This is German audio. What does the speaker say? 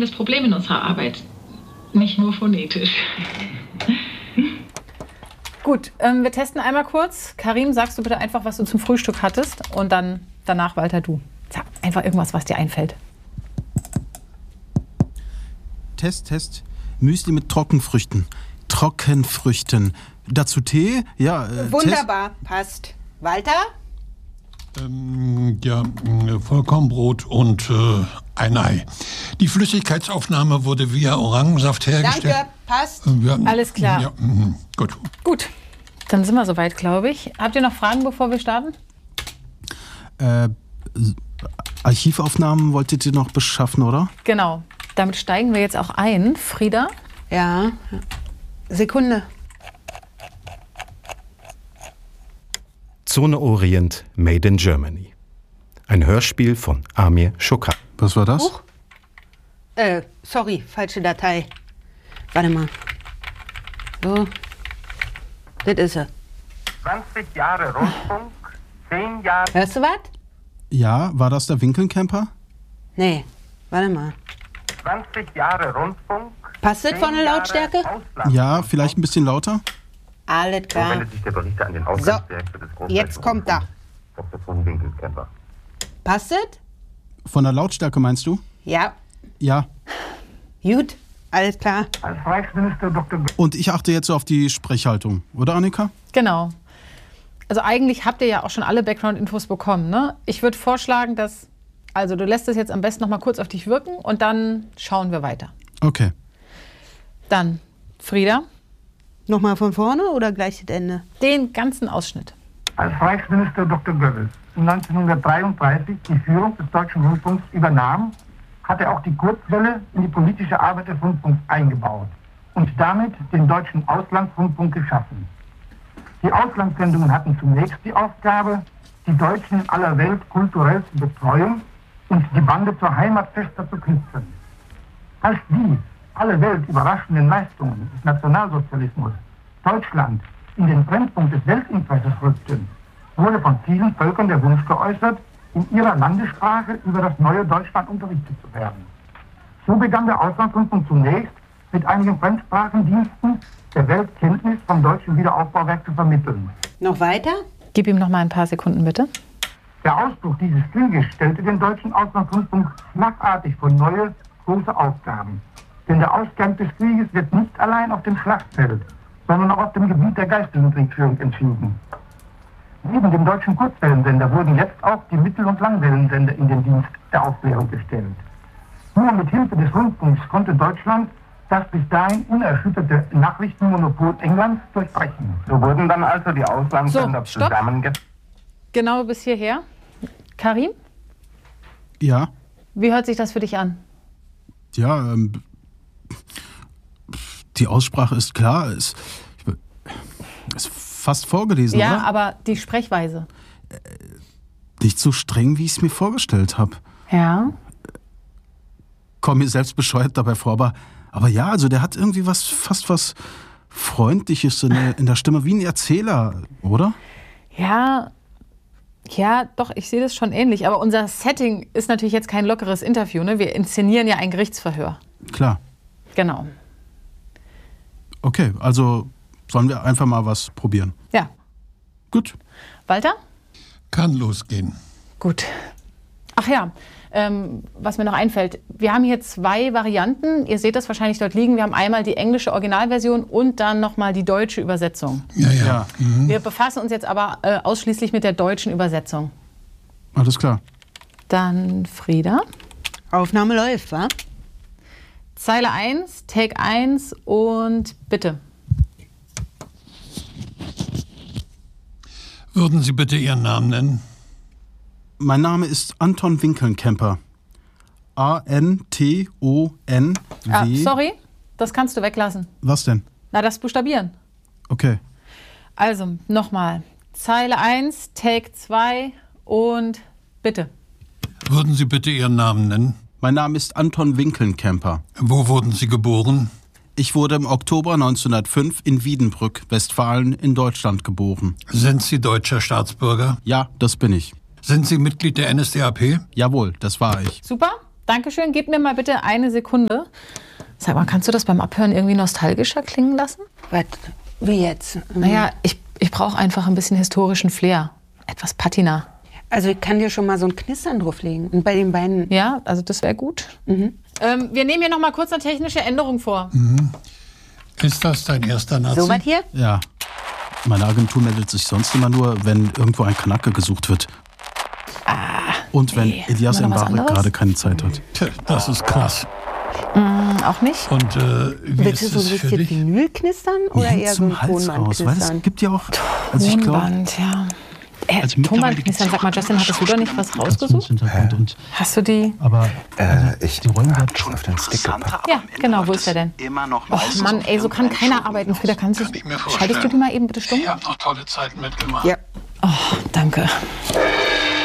grundlegendes Problem in unserer Arbeit. Nicht nur phonetisch. Gut, wir testen einmal kurz. Karim, sagst du bitte einfach, was du zum Frühstück hattest und dann danach, Walter, du. Sag einfach irgendwas, was dir einfällt. Test. Müsli mit Trockenfrüchten. Dazu Tee? Ja. Wunderbar, passt. Walter? Vollkornbrot und ein Ei. Die Flüssigkeitsaufnahme wurde via Orangensaft hergestellt. Danke, passt. Alles klar. Ja, gut. Gut, dann sind wir soweit, glaube ich. Habt ihr noch Fragen, bevor wir starten? Archivaufnahmen wolltet ihr noch beschaffen, oder? Genau, damit steigen wir jetzt auch ein. Frieda? Ja, Sekunde. Zone Orient, Made in Germany. Ein Hörspiel von Amir Shokar. Was war das? Huch. Sorry, falsche Datei. Warte mal. So. Das ist er. 20 Jahre Rundfunk, 10 Jahre... Hörst du was? Ja, war das der Winkelcamper? Nee, warte mal. 20 Jahre Rundfunk... Passt das von der Lautstärke? Ja, vielleicht ein bisschen lauter? Alles So klar. wendet sich der Berichter an den Ausgangsdirektor des Großdeutschen Jetzt kommt er. Dr. von Winkelkämper. Passt das? Von der Lautstärke meinst du? Ja. Ja. Gut, alles klar. Als Reichsminister Dr. Und ich achte jetzt auf die Sprechhaltung, oder Annika? Genau. Also eigentlich habt ihr ja auch schon alle Background-Infos bekommen, ne? Ich würde vorschlagen, dass... Also du lässt es jetzt am besten noch mal kurz auf dich wirken und dann schauen wir weiter. Okay. Dann, Frieda, Nochmal von vorne oder gleich das Ende? den ganzen Ausschnitt. Als Reichsminister Dr. Goebbels 1933 die Führung des Deutschen Rundfunks übernahm, hat er auch die Kurzwelle in die politische Arbeit des Rundfunks eingebaut und damit den Deutschen Auslandsrundfunk geschaffen. Die Auslandssendungen hatten zunächst die Aufgabe, die Deutschen in aller Welt kulturell zu betreuen und die Bande zur Heimat fester zu knüpfen. Als die alle Welt überraschenden Leistungen des Nationalsozialismus Deutschland in den Brennpunkt des Weltinteresses rückten, wurde von vielen Völkern der Wunsch geäußert, in ihrer Landessprache über das neue Deutschland unterrichtet zu werden. So begann der Auslandsrundfunk zunächst mit einigen Fremdsprachendiensten der Welt Kenntnis vom deutschen Wiederaufbauwerk zu vermitteln. Noch weiter? Gib ihm noch mal ein paar Sekunden, bitte. Der Ausbruch dieses Krieges stellte den deutschen Auslandsrundfunk schlagartig vor neue, große Aufgaben. Denn der Ausgang des Krieges wird nicht allein auf dem Schlachtfeld, sondern auch auf dem Gebiet der geistigen Kriegführung entschieden. Neben dem deutschen Kurzwellensender wurden jetzt auch die Mittel- und Langwellensender in den Dienst der Aufklärung gestellt. Nur mit Hilfe des Rundfunks konnte Deutschland das bis dahin unerschütterte Nachrichtenmonopol Englands durchbrechen. So wurden dann also die Auslandssender So, stopp. zusammengesetzt. Genau bis hierher. Karim, Ja. wie hört sich das für dich an? Ja, die Aussprache ist klar. Ist fast vorgelesen, Ja, oder? aber die Sprechweise. Nicht so streng, wie ich es mir vorgestellt habe. Ja. Komm mir selbst bescheuert dabei vor, aber ja, also der hat irgendwie fast was Freundliches in der Stimme, wie ein Erzähler, oder? Ja, doch, ich sehe das schon ähnlich. Aber unser Setting ist natürlich jetzt kein lockeres Interview, ne? Wir inszenieren ja ein Gerichtsverhör. Klar. Genau. Okay, also sollen wir einfach mal was probieren. Ja. Gut. Walter? Kann losgehen. Gut. Ach ja, was mir noch einfällt. Wir haben hier 2 Varianten. Ihr seht das wahrscheinlich dort liegen. Wir haben einmal die englische Originalversion und dann nochmal die deutsche Übersetzung. Ja. Wir befassen uns jetzt aber ausschließlich mit der deutschen Übersetzung. Alles klar. Dann Frieda. Aufnahme läuft, wa? Zeile 1, Take 1 und bitte. Würden Sie bitte Ihren Namen nennen? Mein Name ist Anton Winkelcamper. A-N-T-O-N-W... Sorry, das kannst du weglassen. Was denn? Na, das Buchstabieren. Okay. Also, nochmal. Zeile 1, Take 2 und bitte. Würden Sie bitte Ihren Namen nennen? Mein Name ist Anton Winkelcamper. Wo wurden Sie geboren? Ich wurde im Oktober 1905 in Wiedenbrück, Westfalen, in Deutschland geboren. Sind Sie deutscher Staatsbürger? Ja, das bin ich. Sind Sie Mitglied der NSDAP? Jawohl, das war ich. Super, Dankeschön. Gib mir mal bitte eine Sekunde. Sag mal, kannst du das beim Abhören irgendwie nostalgischer klingen lassen? Was? Wie jetzt? Naja, ich brauche einfach ein bisschen historischen Flair. Etwas Patina. Also ich kann dir schon mal so ein Knistern drauflegen. Und bei den beiden... Ja, also das wäre gut. Wir nehmen hier noch mal kurz eine technische Änderung vor. Ist das dein erster Nazi? So was hier? Ja. Meine Agentur meldet sich sonst immer nur, wenn irgendwo ein Knacke gesucht wird. Und wenn Elias Haben wir noch was Mbarek anderes? gerade keine Zeit hat. Tja, das ist krass. Auch nicht? Und wie Willst du ist so ein es für bisschen dich? Vinyl knistern oder Mir eher so ein zum Hals raus, weil es Tonband-Knistern? gibt ja auch... Also ich glaube... Tonband, ja. Also mittlerweile Tonbandknistern, sag mal, Justin, hattest du da nicht was rausgesucht? Und, Hast du die? aber Ich die Rollen hab schon auf den Stick gepackt. Ja, genau, wo ist der denn? Immer noch Oh Mann, ey, so kann keiner arbeiten. Frieda, Kann ich mir vorstellen. schaltest du die mal eben bitte stumm? Ich habe noch tolle Zeiten mitgemacht. Ja. Oh, danke.